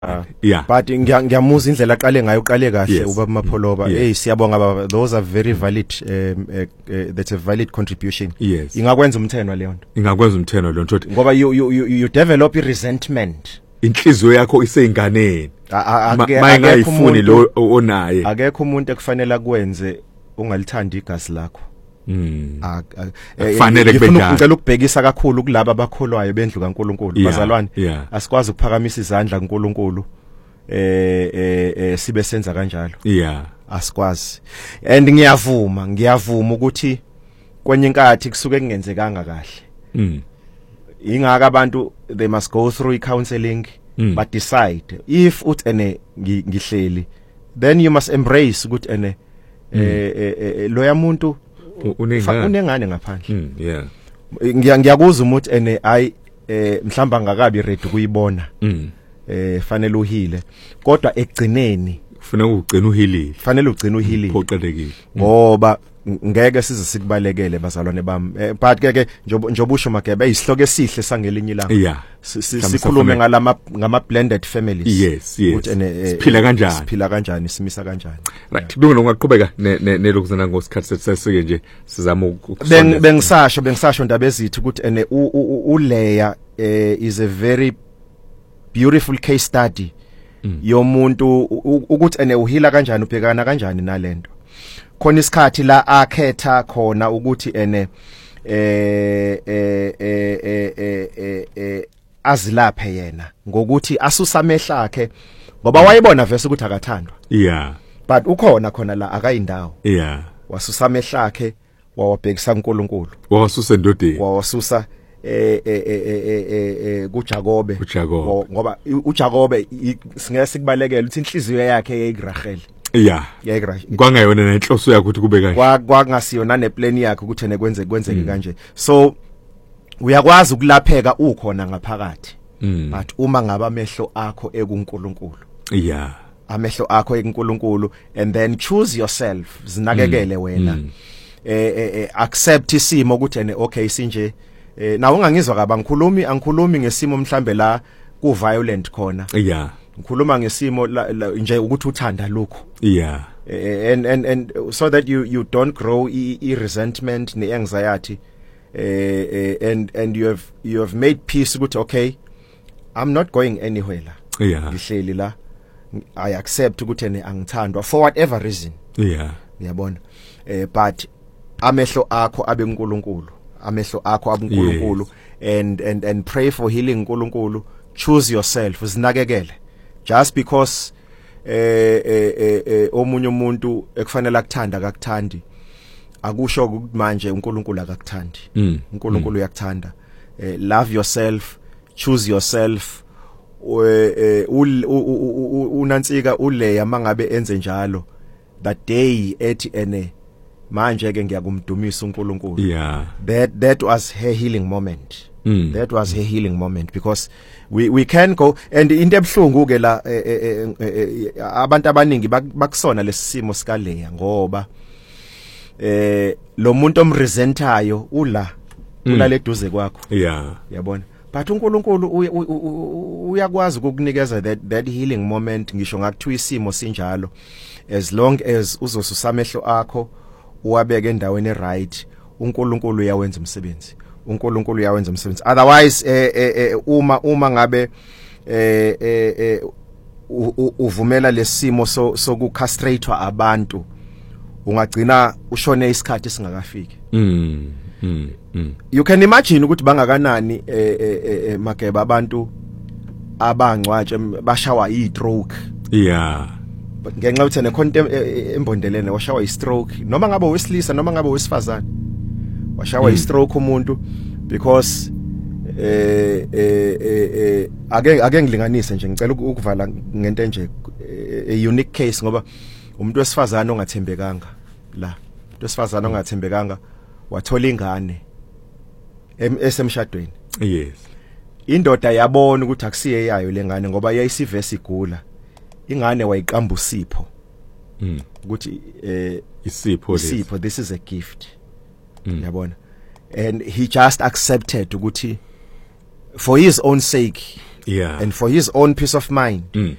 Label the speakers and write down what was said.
Speaker 1: Yeah.
Speaker 2: But ngiyamuza indlela aqale ngayo uqale kahle
Speaker 1: Yes.
Speaker 2: ubaba Mapholoba. Hey siyabonga baba, those are very valid that's a valid contribution.
Speaker 1: Yes.
Speaker 2: Ingakwenza umthenwa leyo nto.
Speaker 1: Ingakwenza umtheno lo nto
Speaker 2: Ngoba you develop resentment.
Speaker 1: inhliziyo yakho iseyinganeni mayingayifuni lo onaye
Speaker 2: Akekho umuntu ekufanele akwenze ungalithandi igazi lakho.
Speaker 1: Kufanele kube njalo.
Speaker 2: Ngicela ukubhekisa kakhulu kulabo abakholwayo bendlu kaNkuluNkulu bazalwane. Asikwazi ukuphakamisa izandla kuNkuluNkulu sibe senza kanjalo. Asikwazi. And ngiyavuma ukuthi kwenye inkathi kusuke kungenzekanga kahle. Ingaka abantu they must go through counseling but decide if uthene ngihleli then you must embrace ukuthi ene loya muntu unengane ngaphandle. Ngiyakuzwa umuthi ene ay mhlamba ngakabi ready kuyibona. Fanele uhile kodwa egcineni
Speaker 1: fanele ugcine uhilile
Speaker 2: phoqelekile ngoba ngeke size sikubalekele bazalwane bami. But ke njoba usho Magebe isihloko esihle sangelinye ilanga. Sikhulume ngama blended families.
Speaker 1: Yes. Siphila kanjani
Speaker 2: simisa kanjani.
Speaker 1: Right. Kulungile ungaqhubeka nelokuzana ngosikhathi sesike nje sizama
Speaker 2: bengisasho ndaba ezithi ukuthi ene uLeya is a very beautiful case study yomuntu ukuthi ene uhila kanjani ubhekana kanjani nalento. Khona isikhathi la akhetha khona ukuthi ene azilaphe yena ngokuthi asusa amehla akhe ngoba wayibona vese ukuthi akathandwa. But ukhona khona la akayindawo. Wasusa amehla akhe wawabhekisa kuNkulunkulu.
Speaker 1: Wasusa endodeni.
Speaker 2: Wasusa kuJakobe ngoba uJakobe singeke sikubalekele ukuthi inhliziyo yakhe yayigrahel.
Speaker 1: Kwangayona nenhloso yakhe ukuthi kube kanje.
Speaker 2: Kwangasiyona neplan yakhe ukuthi kwenzeke kanje. So uyakwazi ukulapheka ukhona ngaphakathi. But uma ngaba amehlo akho ekuNkulunkulu. Amehlo akho ekuNkulunkulu and then choose yourself. Zinakekele wena. Accept isimo ukuthi ene okay sinje na ungangizwa kabi angikhulumi ngesimo mhlambe la ku violent khona. Ngikhuluma ngesimo nje ukuthi uthanda lokho. And so that you don't grow resentment ne anxiety and you have made peace ukuthi okay I'm not going anywhere la. Ngihleli la I accept ukuthi ene angithandwa for whatever reason. Uyabona. But amehlo akho abe uNkulunkulu. Amehlo akho abuNkulunkulu and pray for healing uNkulunkulu. Choose yourself uzinakekele just because omunye umuntu ekufanele akuthanda akakuthandi akusho ukuthi manje uNkulunkulu akakuthandi. uNkulunkulu uyakuthanda. Love yourself, choose yourself. Unansika uLeya mangabe enze njalo that day ethi ene manje ke ngiyakumdumisa uNkulunkulu. That was her healing moment. That was her healing moment because we can go and into ebhlungu ke la abantu abaningi bakusona lesimo sika Leya ngoba lo muntu omresentayo ula leduze kwakho. Yabona. But uNkulunkulu uyakwazi ukukunikeza that healing moment ngisho ngakuthiwa isimo sinjalo as long as uzosusa amehlo akho uwabeke endaweni right uNkulunkulu uyawenza umsebenzi. uNkulunkulu uyawenza umsebenzi. Otherwise uma ngabe uvumela lesimo sokucastratewa abantu ungagcina ushone isikhathi singakafiki. You can imagine ukuthi bangakanani Magebe abantu abangcwatshe bashawa i-stroke. Ngenxa yokuthi nekhonto embondelene washawa i-stroke noma ngabe wesilisa noma ngabe wesifazane washawa i-stroke umuntu because ake ngilinganise nje ngicela ukuvala ngento nje a unique case ngoba umuntu wesifazane ongathembekanga la umuntu wesifazane ongathembekanga wathola ingane esemshadweni. Indoda yabona ukuthi akusiye yayo lengane ngoba yayisivese igula. Ingane wayiqamba uSipho ukuthi
Speaker 1: isipho
Speaker 2: this is a gift. Yabona. And he just accepted ukuthi for his own sake
Speaker 1: Yeah.
Speaker 2: And for his own peace of mind